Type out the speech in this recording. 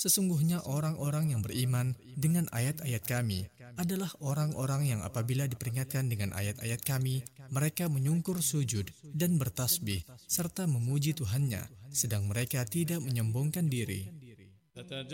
Sesungguhnya orang-orang yang beriman dengan ayat-ayat kami adalah orang-orang yang apabila diperingatkan dengan ayat-ayat kami, mereka menyungkur sujud dan bertasbih serta memuji Tuhannya, sedang mereka tidak menyombongkan diri.